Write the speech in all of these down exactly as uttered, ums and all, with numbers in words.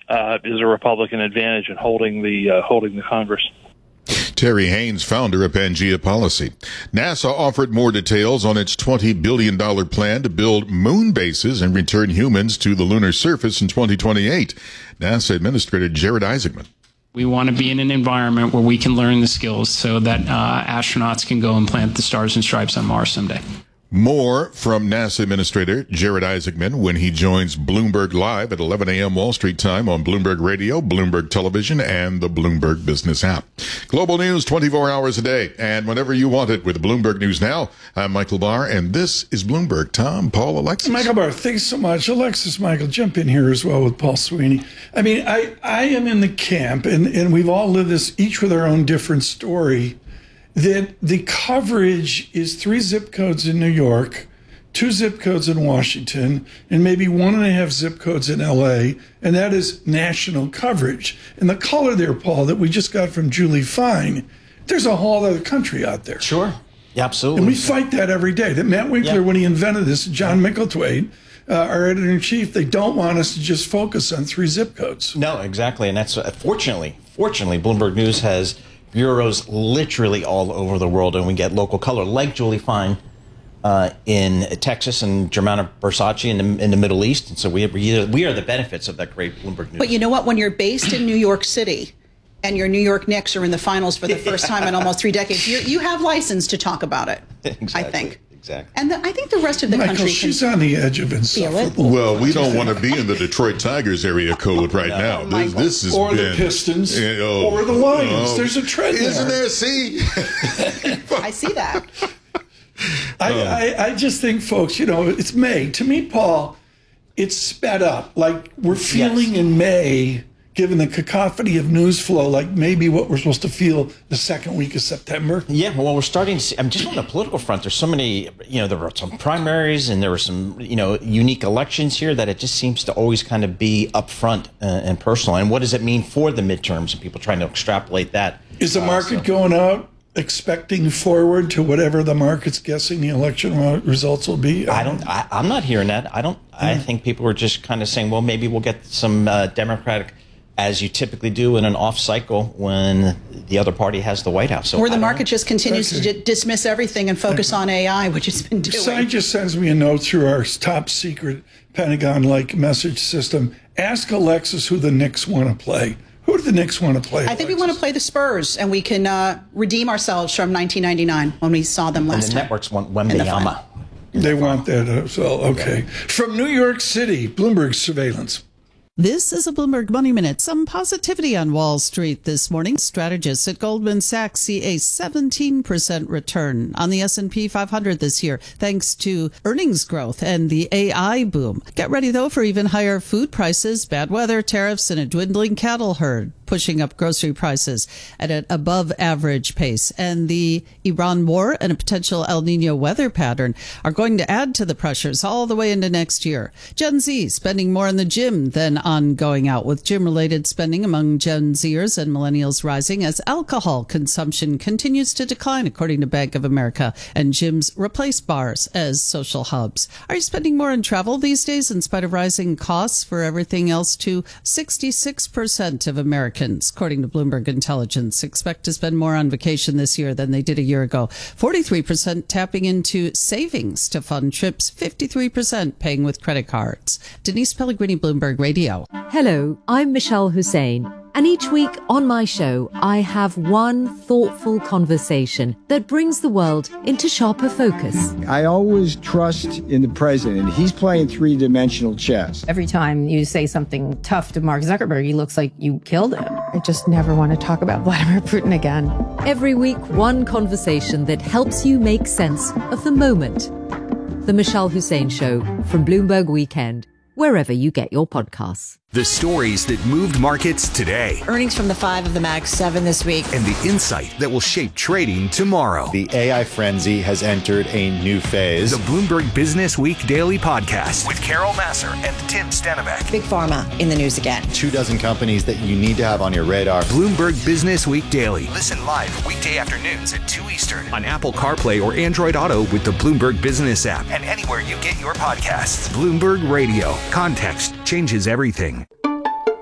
uh, is a Republican advantage in holding the uh, holding the Congress. Terry Haynes, founder of Pangea Policy. NASA offered more details on its twenty billion dollars plan to build moon bases and return humans to the lunar surface in twenty twenty-eight. NASA Administrator Jared Isaacman. We want to be in an environment where we can learn the skills so that uh, astronauts can go and plant the stars and stripes on Mars someday. More from NASA Administrator Jared Isaacman when he joins Bloomberg Live at eleven a.m. Wall Street time on Bloomberg Radio, Bloomberg Television, and the Bloomberg Business app. Global news twenty-four hours a day and whenever you want it with Bloomberg News Now. I'm Michael Barr, and this is Bloomberg. Tom, Paul, Alexis. Michael Barr, thanks so much. Alexis, Michael, jump in here as well with Paul Sweeney. I mean, I, I am in the camp, and, and we've all lived this, each with our own different story, that the coverage is three zip codes in New York, two zip codes in Washington, and maybe one and a half zip codes in L A, and that is national coverage. And the color there, Paul, that we just got from Julie Fine, there's a whole other country out there. Sure. Yeah, absolutely. And we fight that every day. That Matt Winkler, yeah. when he invented this, John Micklethwaite, uh, our editor-in-chief, they don't want us to just focus on three zip codes. No, exactly. And that's, uh, fortunately, fortunately, Bloomberg News has bureaus literally all over the world, and we get local color, like Julie Fine uh, in Texas and Germana Versace in the, in the Middle East. And so we, we, we are the benefits of that great Bloomberg News. But you know what? When you're based in New York City and your New York Knicks are in the finals for the first time in almost three decades, you you have license to talk about it, exactly. I think. Exactly. And the, I think the rest of the Michael, country she's can on the edge of insufferable. Well, we don't want to be in the Detroit Tigers area code right no, now. This, this has or been, the Pistons, uh, oh, or the Lions. oh, There's a trend Isn't there. there? See? I see that. I, Oh. I, I just think, folks, you know, it's May. To me, Paul, it's sped up. Like we're feeling Yes. in May, given the cacophony of news flow, like maybe what we're supposed to feel the second week of September. Yeah, well, we're starting to see, I mean, just on the political front, there's so many, you know, there were some primaries and there were some, you know, unique elections here that it just seems to always kind of be upfront uh, and personal. And what does it mean for the midterms and people trying to extrapolate that? Is the market uh, so. going out expecting forward to whatever the market's guessing the election results will be? I don't, I, I'm not hearing that. I don't, mm-hmm. I think people are just kind of saying, well, maybe we'll get some uh, Democratic, as you typically do in an off cycle when the other party has the White House. So or the market just continues okay. to d- dismiss everything and focus on A I, which it's been doing. Sai just sends me a note through our top secret Pentagon-like message system. Ask Alexis who the Knicks want to play. Who do the Knicks want to play? I think Alexis? we want to play the Spurs, and we can uh, redeem ourselves from nineteen ninety-nine when we saw them last and the time. networks want Wembanyama. The they want that. Uh, so okay. From New York City, Bloomberg surveillance. This is a Bloomberg Money Minute. Some positivity on Wall Street this morning. Strategists at Goldman Sachs see a seventeen percent return on the S and P five hundred this year, thanks to earnings growth and the A I boom. Get ready, though, for even higher food prices, bad weather, tariffs, and a dwindling cattle herd, pushing up grocery prices at an above average pace. And the Iran war and a potential El Nino weather pattern are going to add to the pressures all the way into next year. Gen Z spending more in the gym than on going out, with gym-related spending among Gen Zers and millennials rising as alcohol consumption continues to decline, according to Bank of America, and gyms replace bars as social hubs. Are you spending more on travel these days in spite of rising costs for everything else? To sixty-six percent of Americans, according to Bloomberg Intelligence, expect to spend more on vacation this year than they did a year ago. forty-three percent tapping into savings to fund trips, fifty-three percent paying with credit cards. Denise Pellegrini, Bloomberg Radio. Hello, I'm Michelle Hussein, and each week on my show, I have one thoughtful conversation that brings the world into sharper focus. I always trust in the president. He's playing three-dimensional chess. Every time you say something tough to Mark Zuckerberg, he looks like you killed him. I just never want to talk about Vladimir Putin again. Every week, one conversation that helps you make sense of the moment. The Michelle Hussein Show from Bloomberg Weekend, wherever you get your podcasts. The stories that moved markets today. Earnings from the five of the Mag seven this week. And the insight that will shape trading tomorrow. The A I frenzy has entered a new phase. The Bloomberg Business Week Daily Podcast with Carol Massar and Tim Stenavec. Big Pharma in the news again. Two dozen companies that you need to have on your radar. Bloomberg Business Week Daily. Listen live weekday afternoons at two Eastern on Apple CarPlay or Android Auto with the Bloomberg Business app and anywhere you get your podcasts. Bloomberg Radio. Context changes everything.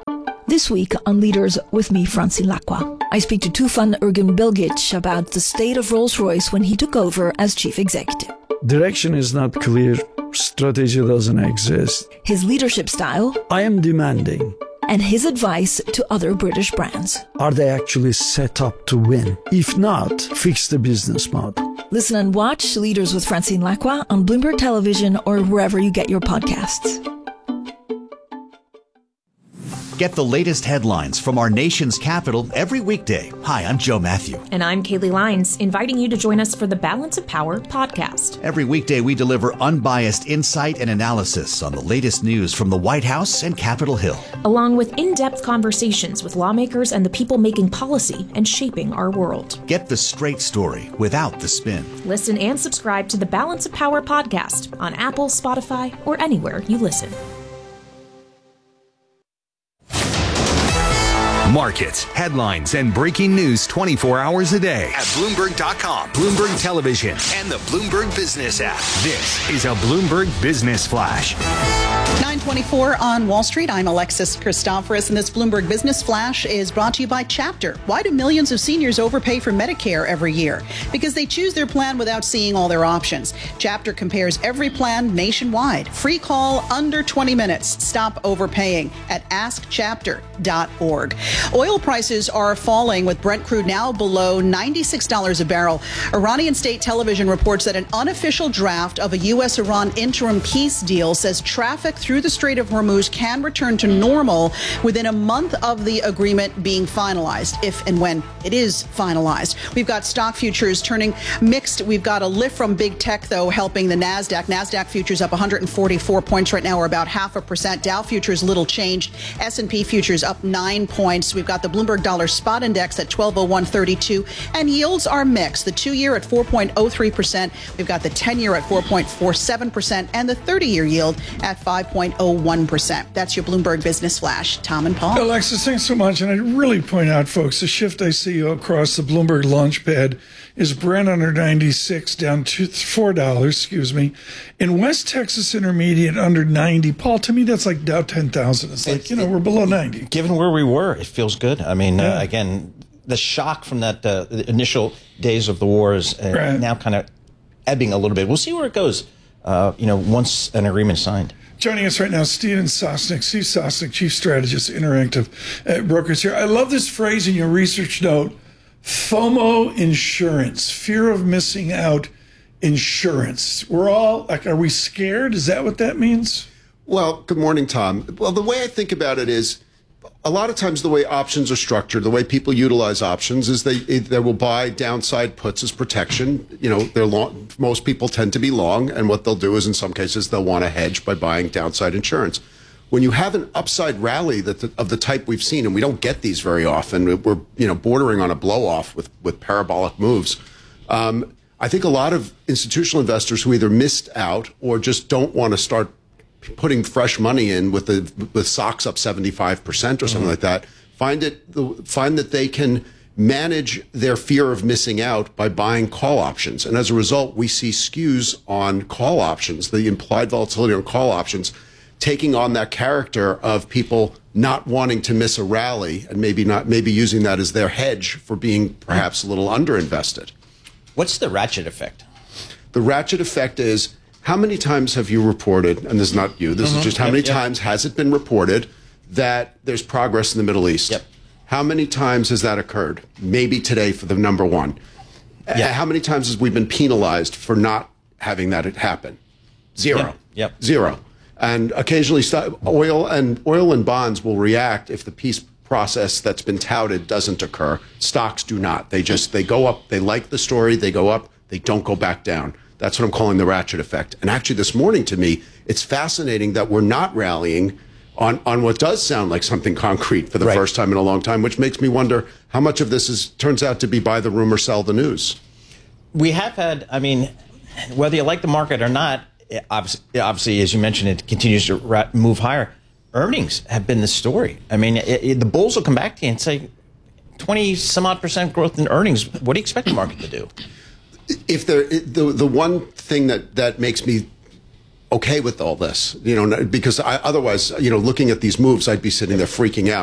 This week on Leaders with me, Francine Lacqua, I speak to Tufan Ergin Bilgic about the state of Rolls-Royce when he took over as chief executive. Direction is not clear. Strategy doesn't exist. His leadership style. I am demanding. And his advice to other British brands. Are they actually set up to win? If not, fix the business model. Listen and watch Leaders with Francine Lacqua on Bloomberg Television or wherever you get your podcasts. Get the latest headlines from our nation's capital every weekday. Hi, I'm Joe Matthew. And I'm Kaylee Lyons, inviting you to join us for the Balance of Power podcast. Every weekday, we deliver unbiased insight and analysis on the latest news from the White House and Capitol Hill, along with in-depth conversations with lawmakers and the people making policy and shaping our world. Get the straight story without the spin. Listen and subscribe to the Balance of Power podcast on Apple, Spotify, or anywhere you listen. Markets, headlines, and breaking news twenty-four hours a day at Bloomberg dot com, Bloomberg Television, and the Bloomberg Business app. This is a Bloomberg Business Flash. nine twenty-four on Wall Street. I'm Alexis Christoforous, and this Bloomberg Business Flash is brought to you by Chapter. Why do millions of seniors overpay for Medicare every year? Because they choose their plan without seeing all their options. Chapter compares every plan nationwide. Free call under twenty minutes. Stop overpaying at ask chapter dot org. Oil prices are falling, with Brent crude now below ninety-six dollars a barrel. Iranian state television reports that an unofficial draft of a U S Iran interim peace deal says traffic through the Strait of Hormuz can return to normal within a month of the agreement being finalized, if and when it is finalized. We've got stock futures turning mixed. We've got a lift from big tech, though, helping the NASDAQ. NASDAQ futures up one hundred forty-four points right now, or about half a percent. Dow futures little changed. S and P futures up nine points. We've got the Bloomberg Dollar Spot Index at twelve oh one thirty-two, and yields are mixed. The two-year at four point oh three percent. We've got the ten-year at four point four seven percent, and the thirty-year yield at five point oh one percent. That's your Bloomberg Business Flash. Tom and Paul. Alexis, thanks so much. And I really point out, folks, the shift I see across the Bloomberg Launchpad is Brent under ninety-six, down to four dollars, excuse me. In West Texas Intermediate under ninety. Paul, to me, that's like Dow ten thousand. It's like, you know, we're below ninety. Given where we were, it feels good. I mean, Yeah. uh, again, the shock from that uh, the initial days of the war is uh, Right. now kind of ebbing a little bit. We'll see where it goes, uh, you know, once an agreement is signed. Joining us right now, Steven Sosnick, Steve Sosnick, Chief Strategist, Interactive uh, Brokers here. I love this phrase in your research note, FOMO insurance, fear of missing out insurance. We're all, like, are we scared? Is that what that means? Well, good morning, Tom. Well, the way I think about it is, a lot of times the way options are structured, the way people utilize options is they they will buy downside puts as protection. You know, they're long, most people tend to be long, and what they'll do is in some cases they'll want to hedge by buying downside insurance. When you have an upside rally that the, of the type we've seen, and we don't get these very often, we're you know bordering on a blow off with with parabolic moves. Um, I think a lot of institutional investors who either missed out or just don't want to start putting fresh money in with the with stocks up seventy-five percent or something mm-hmm. like that, find it find that they can manage their fear of missing out by buying call options. And as a result, we see skews on call options, the implied volatility on call options, taking on that character of people not wanting to miss a rally and maybe not maybe using that as their hedge for being perhaps a little underinvested. What's the ratchet effect? The ratchet effect is, how many times have you reported, and this is not you, this mm-hmm. is just how yep, many yep. times has it been reported that there's progress in the Middle East? Yep. How many times has that occurred? Maybe today for the number one. Yep. How many times has we been penalized for not having that happen? Zero. Yep. Yep. Zero. And occasionally oil and oil and bonds will react if the peace process that's been touted doesn't occur. Stocks do not. They just, they go up, they like the story, they go up, they don't go back down. That's what I'm calling the ratchet effect. And actually this morning, to me, it's fascinating that we're not rallying on, on what does sound like something concrete for the right. first time in a long time, which makes me wonder how much of this is turns out to be buy the rumor, sell the news. We have had, I mean, whether you like the market or not, obviously, obviously as you mentioned, it continues to ra- move higher. Earnings have been the story. I mean, it, it, the bulls will come back to you and say, twenty some odd percent growth in earnings. What do you expect the market to do? If there, the the one thing that, that makes me okay with all this, you know, because I, otherwise, you know, looking at these moves, I'd be sitting there freaking out.